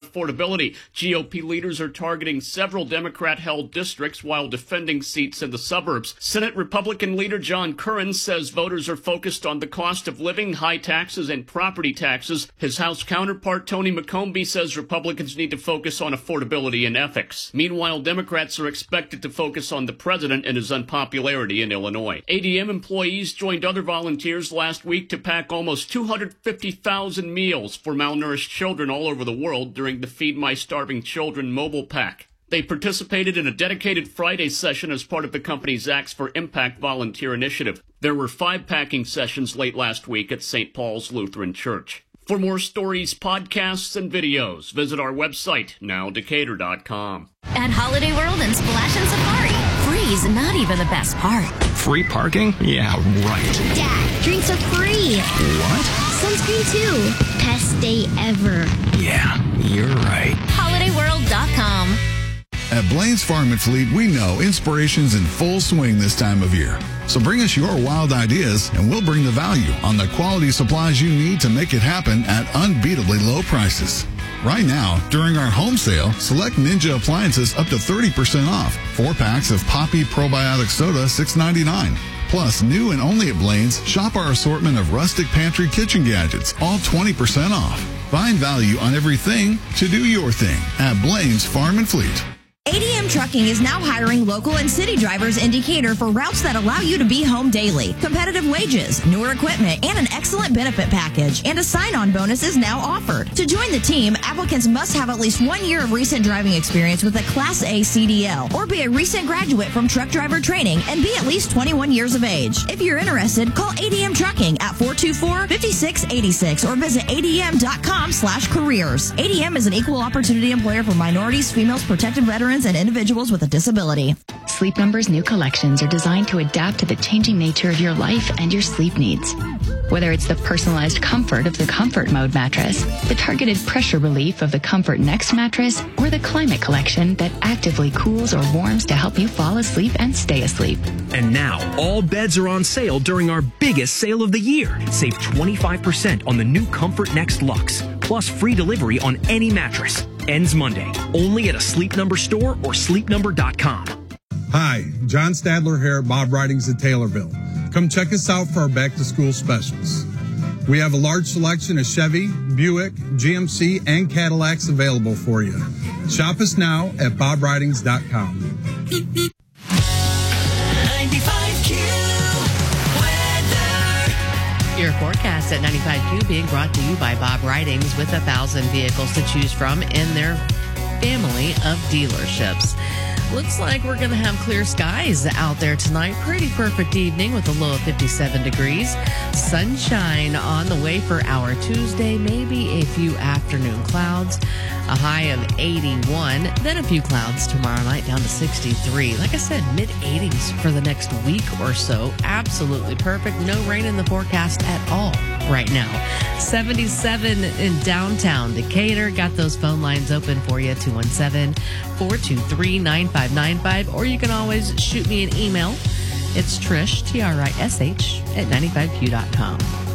affordability. GOP leaders are targeting several Democrat-held districts while defending seats in the suburbs. Senate Republican leader John Curran says voters are focused on the cost of living, high taxes, and property taxes. His House counterpart, Tony McCombie, says Republicans need to focus on affordability and ethics. Meanwhile, Democrats are expected to focus on the president and his unpopularity in Illinois. ADM employees joined other volunteers last week to pack almost 250,000 meals for malnourished children all over the world during the Feed My Starving Children mobile pack. They participated in a dedicated Friday session as part of the company's Acts for Impact volunteer initiative. There were 5 packing sessions late last week at St. Paul's Lutheran Church. For more stories, podcasts, and videos, visit our website, nowdecatur.com. At Holiday World and Splash and Safari, free's not even the best part. Free parking? Yeah, right. Dad, drinks are free. What? Sunscreen too. Best day ever. Yeah, you're right. HolidayWorld.com. At Blaine's Farm and Fleet, we know inspiration's in full swing this time of year. So bring us your wild ideas, and we'll bring the value on the quality supplies you need to make it happen at unbeatably low prices. Right now, during our home sale, select Ninja appliances up to 30% off. 4 packs of Poppy Probiotic Soda, $6.99. Plus, new and only at Blaine's, shop our assortment of rustic pantry kitchen gadgets, all 20% off. Find value on everything to do your thing at Blaine's Farm and Fleet. ADM Trucking is now hiring local and city drivers in Decatur for routes that allow you to be home daily. Competitive wages, newer equipment, and an excellent benefit package. And a sign-on bonus is now offered. To join the team, applicants must have at least 1 year of recent driving experience with a Class A CDL or be a recent graduate from truck driver training and be at least 21 years of age. If you're interested, call ADM Trucking at 424-5686 or visit adm.com/careers. ADM is an equal opportunity employer for minorities, females, protected veterans, and individuals with a disability. Sleep Number's new collections are designed to adapt to the changing nature of your life and your sleep needs. Whether it's the personalized comfort of the Comfort Mode mattress, the targeted pressure relief of the Comfort Next mattress, or the Climate Collection that actively cools or warms to help you fall asleep and stay asleep. And now, all beds are on sale during our biggest sale of the year. Save 25% on the new Comfort Next Luxe, plus free delivery on any mattress. Ends Monday, only at a Sleep Number store or sleepnumber.com. Hi, John Stadler here at Bob Ridings in Taylorville. Come check us out for our back-to-school specials. We have a large selection of Chevy, Buick, GMC, and Cadillacs available for you. Shop us now at bobridings.com. 95Q weather. Your forecast at 95Q being brought to you by Bob Ridings with 1,000 vehicles to choose from in their family of dealerships. Looks like we're going to have clear skies out there tonight. Pretty perfect evening with a low of 57 degrees. Sunshine on the way for our Tuesday. Maybe a few afternoon clouds. A high of 81. Then a few clouds tomorrow night down to 63. Like I said, mid-80s for the next week or so. Absolutely perfect. No rain in the forecast at all right now. 77 in downtown Decatur. Got those phone lines open for you. 217-423-9595. Or you can always shoot me an email. It's Trish, Trish, at 95q.com.